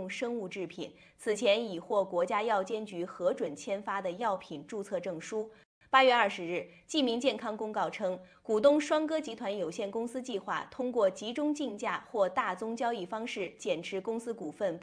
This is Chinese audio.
用生物制品，此前已获国家药监局核准签发的药品注册证书。8月20日，济民健康公告称，股东双歌集团有限公司计划通过集中竞价或大宗交易方式减持公司股份。